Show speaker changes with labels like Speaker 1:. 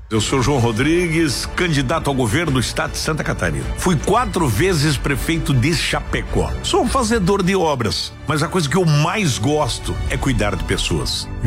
Speaker 1: Eu sou João Rodrigues, candidato ao governo do estado de Santa Catarina. Fui 4 vezes prefeito de Chapecó. Sou um fazedor de obras, mas a coisa que eu mais gosto é cuidar de pessoas.